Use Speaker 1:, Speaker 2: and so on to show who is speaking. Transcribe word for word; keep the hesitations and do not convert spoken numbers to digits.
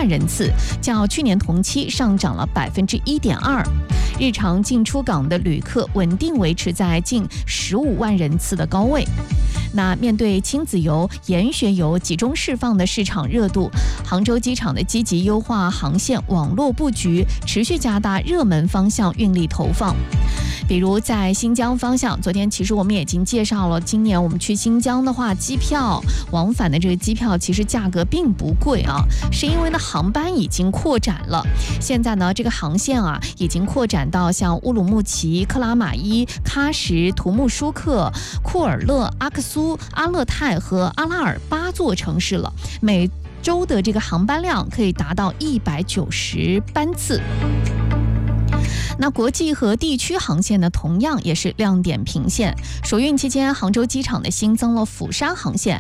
Speaker 1: 万人次，较去年同期上涨了百分之一点二。日常进出港的旅客稳定维持在近十五万人次的高位。那面对亲子游、研学游集中释放的市场热度，杭州机场的积极优化航线网络布局，持续加大热门方向运力投放。比如在新疆方向，昨天其实我们已经介绍了，今年我们去新疆的话，机票往返的这个机票其实价格并不贵啊，是因为呢航班已经扩展了。现在呢这个航线啊已经扩展到像乌鲁木齐、克拉玛依、喀什、图木舒克、库尔勒、阿克苏、阿勒泰和阿拉尔八座城市了，每周的这个航班量可以达到一百九十班次。那国际和地区航线呢，同样也是亮点频现。首运期间，杭州机场的新增了釜山航线，